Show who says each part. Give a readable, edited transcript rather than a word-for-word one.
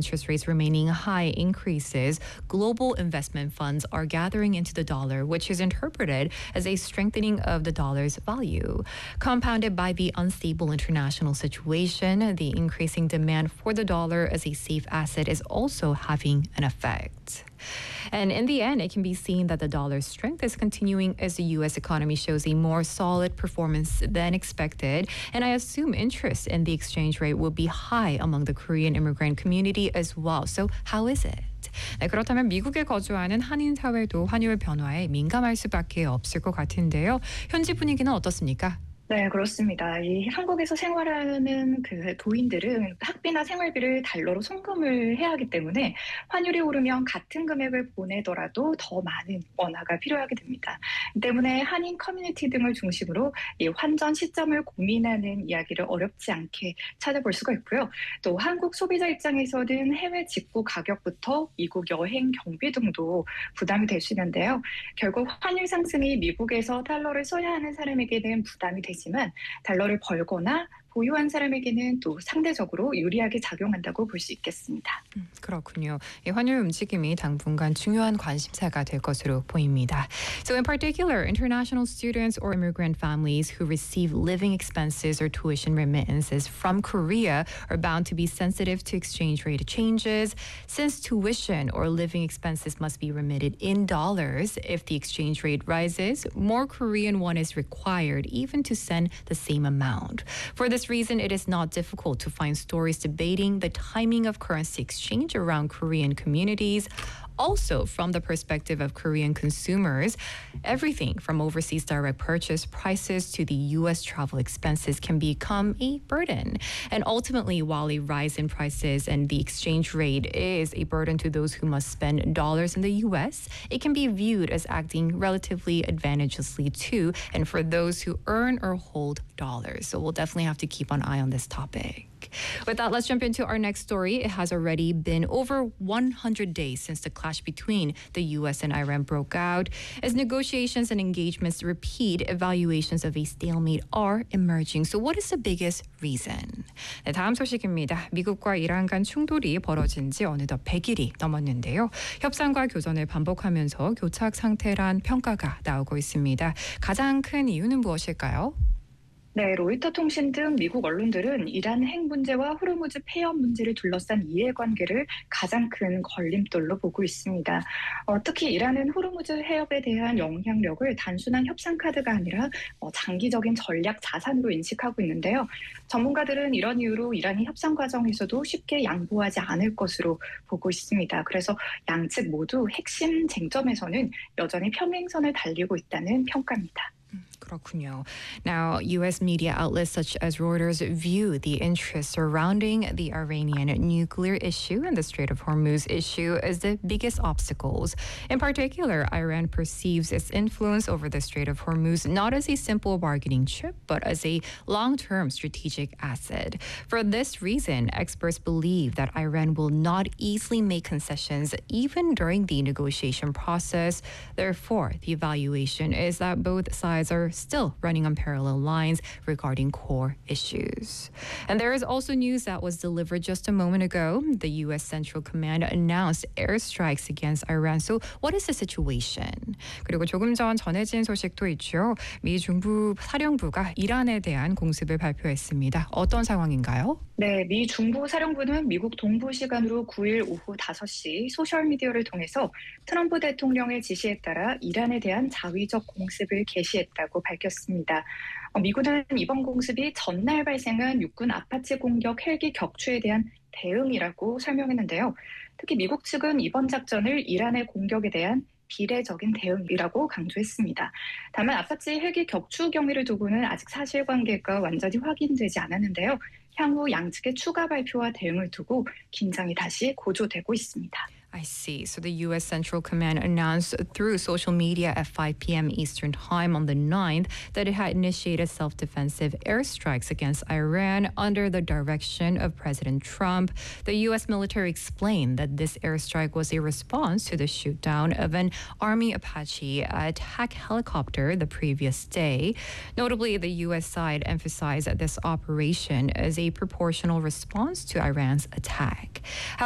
Speaker 1: interest rates remaining high increases, global investment funds are gathering into the dollar, which is interpreted as a strengthening of the dollar's value. Compounded by the unstable international situation, the increasing demand for the dollar as a safe asset is also having an effect. And in the end, it can be seen that the dollar's strength is continuing as the U.S. economy shows a more solid performance than expected. And I assume interest in the exchange rate will be high among the Korean immigrant community as well. So how is it?
Speaker 2: 네, 그렇다면 미국에 거주하는 한인 사회도 환율 변화에 민감할 수밖에 없을 것 같은데요. 현지 분위기는 어떻습니까?
Speaker 3: 네, 그렇습니다. 이 한국에서 생활하는 그 도인들은 학비나 생활비를 달러로 송금을 해야 하기 때문에 환율이 오르면 같은 금액을 보내더라도 더 많은 원화가 필요하게 됩니다. 때문에 한인 커뮤니티 등을 중심으로 이 환전 시점을 고민하는 이야기를 어렵지 않게 찾아볼 수가 있고요. 또 한국 소비자 입장에서는 해외 직구 가격부터 미국 여행 경비 등도 부담이 될 수 있는데요. 결국 환율 상승이 미국에서 달러를 써야 하는 사람에게는 부담이 되지만 달러를 벌거나 보유한 사람에게는 또 상대적으로 유리하게 작용한다고 볼 수 있겠습니다.
Speaker 2: 그렇군요. 이 환율 움직임이 당분간 중요한 관심사가 될 것으로 보입니다. So in particular, international students or immigrant families who receive living expenses or tuition remittances from Korea are bound to be sensitive to exchange rate changes, since tuition or living expenses must be remitted in dollars. If the exchange rate rises, more Korean won is required even to send the same amount. For this reason, it is not difficult to find stories debating the timing of currency exchange around Korean communities. Also, from the perspective of Korean consumers, everything from overseas direct purchase prices to the U.S. travel expenses can become a burden. And ultimately, while a rise in prices and the exchange rate is a burden to those who must spend dollars in the U.S., it can be viewed as acting relatively advantageously too, and for those who earn or hold dollars. So we'll definitely have to keep an eye on this topic. With that, let's jump into our next story. It has already been over 100 days since the clash between the U.S. and Iran broke out. As negotiations and engagements repeat, evaluations of a stalemate are emerging. So what is the biggest reason?
Speaker 1: 네, 다음 소식입니다. 미국과 이란 간 충돌이 벌어진 지 어느덧 100일이 넘었는데요. 협상과 교전을 반복하면서 교착 상태란 평가가 나오고 있습니다. 가장 큰 이유는 무엇일까요?
Speaker 3: 네, 로이터 통신 등 미국 언론들은 이란 핵 문제와 호르무즈 폐업 문제를 둘러싼 이해관계를 가장 큰 걸림돌로 보고 있습니다. 특히 이란은 호르무즈 해협에 대한 영향력을 단순한 협상 카드가 아니라 장기적인 전략 자산으로 인식하고 있는데요. 전문가들은 이런 이유로 이란이 협상 과정에서도 쉽게 양보하지 않을 것으로 보고 있습니다. 그래서 양측 모두 핵심 쟁점에서는 여전히 평행선을 달리고 있다는 평가입니다.
Speaker 1: 그렇군요. Now, U.S. media outlets such as Reuters view the interests surrounding the Iranian nuclear issue and the Strait of Hormuz issue as the biggest obstacles. In particular, Iran perceives its influence over the Strait of Hormuz not as a simple bargaining chip, but as a long-term strategic asset. For this reason, experts believe that Iran will not easily make concessions even during the negotiation process. Therefore, the evaluation is that both sides are still running on parallel lines regarding core issues. And there is also news that was delivered just a moment ago. The U.S. Central Command announced airstrikes against Iran. So what is the situation?
Speaker 2: 그리고 조금 전 전해진 소식도 있죠. 미 중부 사령부가 이란에 대한 공습을 발표했습니다. 어떤 상황인가요?
Speaker 3: 네, 미 중부 사령부는 미국 동부 시간으로 9일 오후 5시 소셜미디어를 통해서 트럼프 대통령의 지시에 따라 이란에 대한 자위적 공습을 개시했다고 밝혔습니다. 미군은 이번 공습이 전날 발생한 육군 아파치 공격 헬기 격추에 대한 대응이라고 설명했는데요. 특히 미국 측은 이번 작전을 이란의 공격에 대한 비례적인 대응이라고 강조했습니다. 다만 아파치 헬기 격추 경위를 두고는 아직 사실관계가 완전히 확인되지 않았는데요. 향후 양측의 추가 발표와 대응을 두고 긴장이 다시 고조되고 있습니다.
Speaker 1: I see. So the U.S. Central Command announced through social media at 5 p.m. Eastern Time on the 9th that it had initiated self-defensive airstrikes against Iran under the direction of President Trump. The U.S. military explained that this airstrike was a response to the shoot-down of an Army Apache attack helicopter the previous day. Notably, the U.S. side emphasized this operation as a proportional response to Iran's attack.